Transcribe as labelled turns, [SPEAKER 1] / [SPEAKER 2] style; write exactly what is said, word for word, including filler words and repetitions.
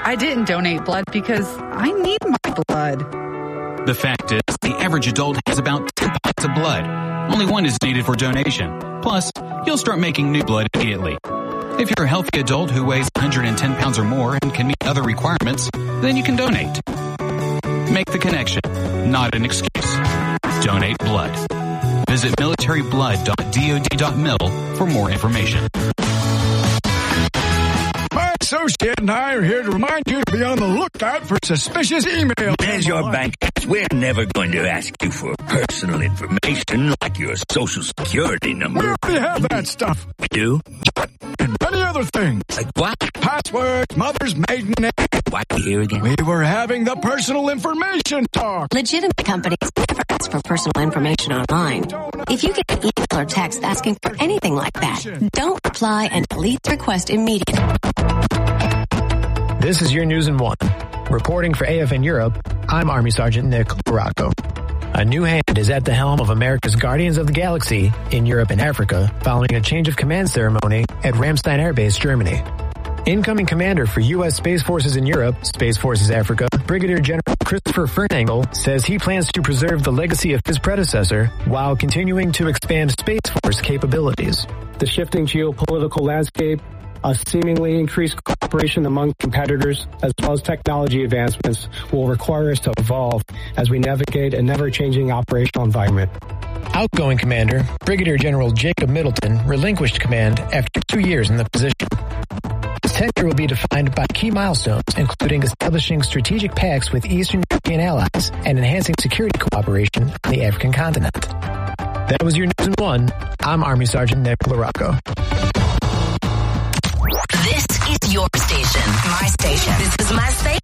[SPEAKER 1] I didn't donate blood because I need my blood.
[SPEAKER 2] The fact is, the average adult has about ten pints of blood. Only one is needed for donation. Plus, you'll start making new blood immediately. If you're a healthy adult who weighs one hundred ten pounds or more and can meet other requirements, then you can donate. Make the connection, not an excuse. Donate blood. Visit military blood dot dod dot mil for more information.
[SPEAKER 3] My associate and I are here to remind you to be on the lookout for suspicious emails.
[SPEAKER 4] As your bank, we're never going to ask you for personal information like your social security number.
[SPEAKER 3] We already have that stuff.
[SPEAKER 4] We do?
[SPEAKER 3] And many other things.
[SPEAKER 4] Like what?
[SPEAKER 3] Passwords, mother's maiden name.
[SPEAKER 4] What? Here again?
[SPEAKER 3] We were having the personal information talk.
[SPEAKER 5] Legitimate companies never ask for personal information online. If you get an email or text asking for anything like that, don't reply and delete the request immediately.
[SPEAKER 6] This is your news in one. Reporting for A F N Europe, I'm Army Sergeant Nick Larocco. A new hand is at the helm of America's Guardians of the Galaxy in Europe and Africa following a change of command ceremony at Ramstein Air Base, Germany. Incoming commander for U S Space Forces in Europe, Space Forces Africa, Brigadier General Christopher Fernangle says he plans to preserve the legacy of his predecessor while continuing to expand Space Force capabilities.
[SPEAKER 7] The shifting geopolitical landscape, a seemingly increased cooperation among competitors, as well as technology advancements will require us to evolve as we navigate a never-changing operational environment.
[SPEAKER 6] Outgoing commander, Brigadier General Jacob Middleton, relinquished command after two years in the position. His tenure will be defined by key milestones, including establishing strategic pacts with Eastern European allies and enhancing security cooperation on the African continent. That was your News in One. I'm Army Sergeant Nick Larocco.
[SPEAKER 8] This is your station. My station. This is my station.